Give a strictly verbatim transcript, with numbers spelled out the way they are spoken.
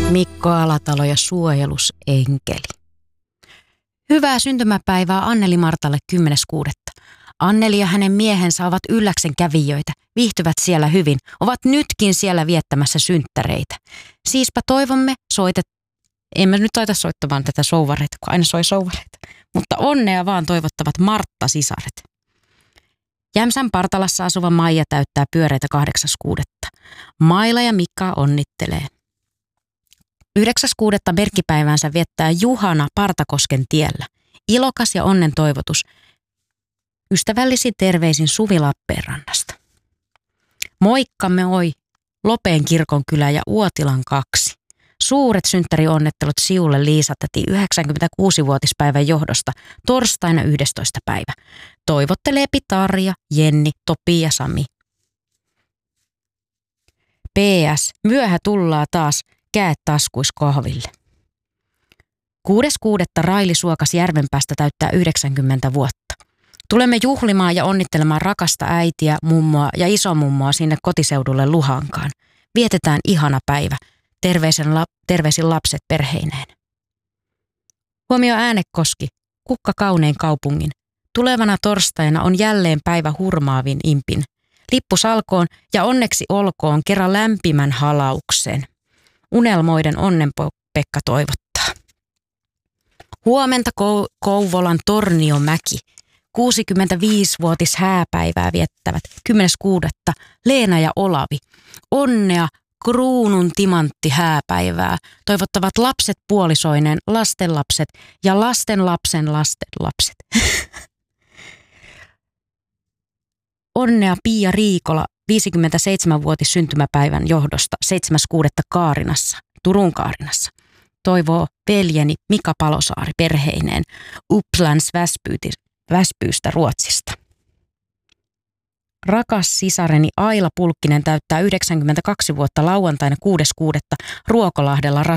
Mikko Alatalo ja suojelusenkeli. Hyvää syntymäpäivää Anneli Martalle kymmenes kuudetta. Anneli ja hänen miehensä ovat Ylläksen kävijöitä, viihtyvät siellä hyvin, ovat nytkin siellä viettämässä synttäreitä. Siispä toivomme soitet... Emme nyt taita soittamaan tätä souvareita, kun aina soi souvareita. Mutta onnea vaan toivottavat Martta-sisaret. Jämsän Partalassa asuva Maija täyttää pyöreitä kahdeksas kuudetta. Maila ja Mikka onnittelee. yhdeksäs kuudetta merkkipäivänsä viettää Juhana Partakosken tiellä. Ilokas ja onnen toivotus. Ystävällisin terveisin Suvi Lappeenrannasta. Moikkamme oi, Lopeen kirkonkylä ja Uotilan kaksi. Suuret synttärionnettelut Siulle Liisa-täti yhdeksänkymmentäkuusi-vuotispäivän johdosta torstaina yhdestoista päivä. Toivottelee Tarja, Jenni, Topi ja Sami. P S. Myöhä tullaa taas, käet taskuis kahville. kuudes kuudetta Raili Suokas Järvenpäästä täyttää yhdeksänkymmentä vuotta. Tulemme juhlimaan ja onnittelemaan rakasta äitiä, mummoa ja isomummoa sinne kotiseudulle Luhankaan. Vietetään ihana päivä. Terveisen la- terveisin lapset perheineen. Huomio Äänekoski, kukka kaunein kaupungin. Tulevana torstaina on jälleen päivä hurmaavin impin. Lippu salkoon ja onneksi olkoon kerran lämpimän halauksen. Unelmoiden Onnen-Pekka toivottaa. Huomenta Kou- Kouvolan Torniomäki. kuusikymmentäviisivuotis hääpäivää viettävät kymmenes kuudetta Leena ja Olavi. Onnea kruunun timantti hääpäivää toivottavat lapset puolisoineen, lastenlapset ja lastenlapsen lastenlapset. Onnea Pia Riikola viisikymmentäseitsemänvuotis syntymäpäivän johdosta seitsemäs kuudetta Kaarinassa, Turun Kaarinassa. Toivoo veljeni Mika Palosaari perheineen Upplands Väspyystä Ruotsista. Rakas sisareni Aila Pulkkinen täyttää yhdeksänkymmentäkaksi vuotta lauantaina kuudes kuudetta Ruokolahdella